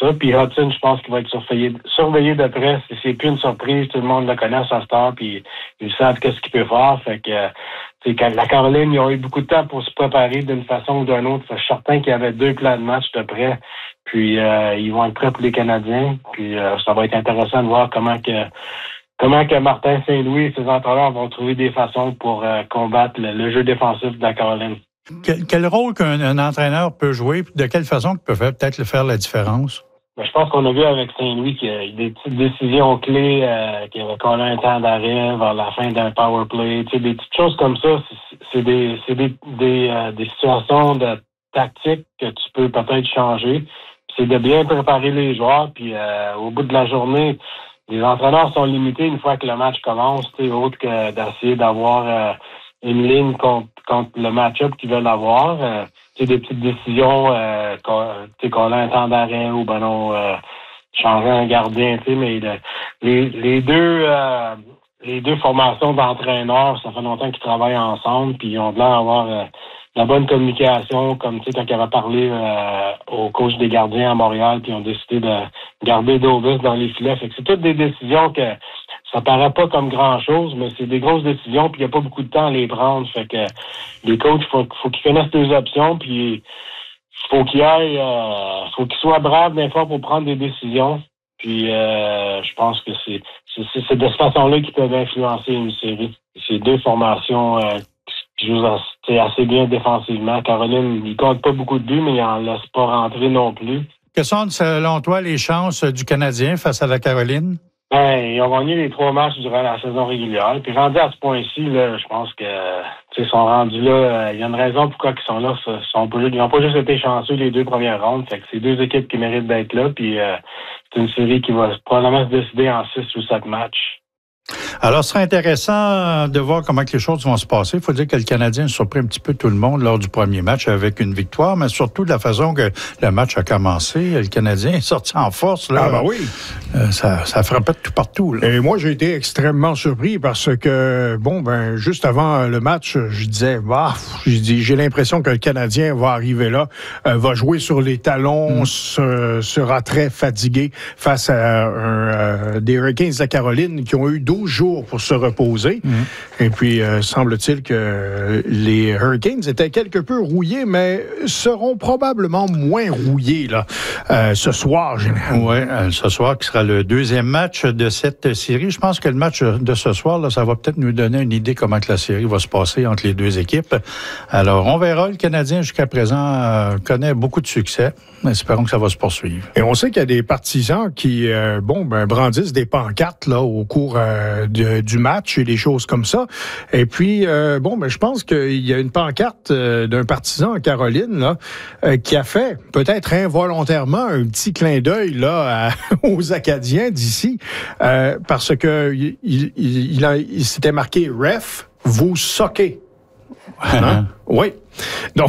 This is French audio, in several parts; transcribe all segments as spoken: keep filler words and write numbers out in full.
ça. Puis Hudson, je pense qu'il va être surveillé, surveillé de près. C'est, c'est plus une surprise. Tout le monde le connaît à sa star, puis ils savent qu'est-ce qu'il peut faire. Fait que, c'est quand la Caroline, ils ont eu beaucoup de temps pour se préparer d'une façon ou d'une autre. Je suis certain qu'il y avait deux plans de match de près. Puis euh, ils vont être prêts pour les Canadiens. Puis euh, ça va être intéressant de voir comment que comment que Martin Saint-Louis et ses entraîneurs vont trouver des façons pour euh, combattre le, le jeu défensif de la Caroline. Quel, quel rôle qu'un un entraîneur peut jouer, puis de quelle façon il peut faire, peut-être faire la différence? Ben, je pense qu'on a vu avec Saint-Louis qu'il y a des petites décisions clés, euh, qu'il y avait quand même un temps d'arrêt vers la fin d'un power play. Tu sais, des petites choses comme ça, c'est, c'est des c'est des des, euh, des situations de tactique que tu peux peut-être changer. Puis c'est de bien préparer les joueurs, puis euh, au bout de la journée, les entraîneurs sont limités une fois que le match commence, tu sais, autre que d'essayer d'avoir euh, une ligne contre, contre le match-up qu'ils veulent avoir. Euh, tu sais, des petites décisions, euh, qu'on, tu sais, qu'on a un temps d'arrêt ou ben non, euh, changer un gardien, tu sais, mais le, les, les deux euh, les deux formations d'entraîneurs, ça fait longtemps qu'ils travaillent ensemble, puis ils ont l'air d'avoir euh, la bonne communication, comme tu sais, quand ils avaient parlé euh, au coach des gardiens à Montréal, puis ils ont décidé de garder Davis dans les filets. Fait que c'est toutes des décisions que ça paraît pas comme grand-chose, mais c'est des grosses décisions, puis il n'y a pas beaucoup de temps à les prendre. Fait que les coachs, il faut, faut qu'ils connaissent les options, puis faut qu'ils aillent, euh, faut qu'ils soient braves des fois pour prendre des décisions. Puis euh, je pense que c'est, c'est, c'est de cette façon-là qu'ils peuvent influencer une série. Ces deux formations euh, qui jouent assez, assez bien défensivement. Caroline, il compte pas beaucoup de buts, mais il en laisse pas rentrer non plus. Quelles sont, selon toi, les chances du Canadien face à la Caroline? Ben, ils ont gagné les trois matchs durant la saison régulière. Puis rendu à ce point-ci, là, je pense que ils sont rendus là. Il y a une raison pourquoi ils sont là. Ils sont pas, ils n'ont pas juste été chanceux les deux premières rondes. Fait que c'est deux équipes qui méritent d'être là. Puis euh, c'est une série qui va probablement se décider en six ou sept matchs. Alors, ce serait intéressant de voir comment que les choses vont se passer. Il faut dire que le Canadien a surpris un petit peu tout le monde lors du premier match avec une victoire, mais surtout de la façon que le match a commencé. Le Canadien est sorti en force. Là. Ah ben oui. Euh, ça, ça frappait de tout partout. Là. Et moi, j'ai été extrêmement surpris parce que, bon, ben juste avant le match, je disais, bah, j'ai dit, j'ai l'impression que le Canadien va arriver là, euh, va jouer sur les talons, mm. se, sera très fatigué face à un, euh, des Hurricanes de la Caroline qui ont eu douze jours pour se reposer. Mmh. Et puis, euh, semble-t-il que les Hurricanes étaient quelque peu rouillés, mais seront probablement moins rouillés là, euh, ce soir. Oui, euh, ce soir qui sera le deuxième match de cette série. Je pense que le match de ce soir, là, ça va peut-être nous donner une idée comment que la série va se passer entre les deux équipes. Alors, on verra. Le Canadien, jusqu'à présent, euh, connaît beaucoup de succès. Espérons que ça va se poursuivre. Et on sait qu'il y a des partisans qui, euh, bon, ben, brandissent des pancartes là au cours euh, de, du match et des choses comme ça. Et puis, euh, bon, ben, je pense qu'il y a une pancarte euh, d'un partisan en Caroline là euh, qui a fait peut-être involontairement un petit clin d'œil là à, aux Acadiens d'ici euh, parce que il, il, il, a, il s'était marqué ref, vous soquez. Hein? Oui. Donc.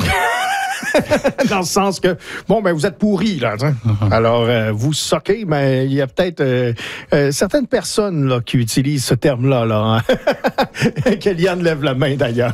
Dans le sens que, bon, ben, vous êtes pourris, là. Uh-huh. Alors, euh, vous soquez, mais il y a peut-être euh, euh, certaines personnes là, qui utilisent ce terme-là. Là, hein? Kéliane lève la main, d'ailleurs.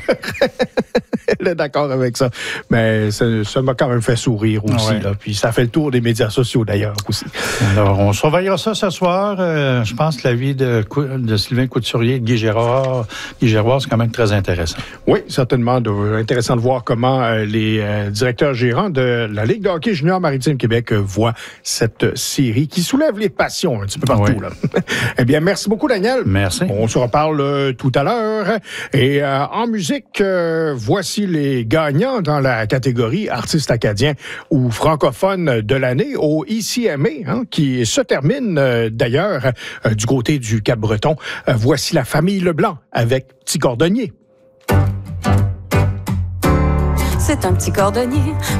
Elle est d'accord avec ça. Mais ça, ça m'a quand même fait sourire aussi. Ouais. Là. Puis ça fait le tour des médias sociaux, d'ailleurs, aussi. Alors, on surveillera ça ce soir. Euh, je pense que l'avis de, de Sylvain Couturier et de Guy Gérard, Guy Gérard, c'est quand même très intéressant. Oui, certainement. De, intéressant de voir comment euh, les euh, directeurs gérants de la Ligue de hockey junior maritime Québec euh, voient cette série qui soulève les passions un petit peu partout. Oui. Là. Eh bien, merci beaucoup, Daniel. Merci. On se reparle euh, tout à l'heure. Et euh, en musique, euh, voici les gagnants dans la catégorie artiste acadien ou francophone de l'année au I C M A, hein, qui se termine euh, d'ailleurs euh, du côté du Cap-Breton. Euh, voici la famille Leblanc avec Petit Cordonnier. C'est un petit cordonnier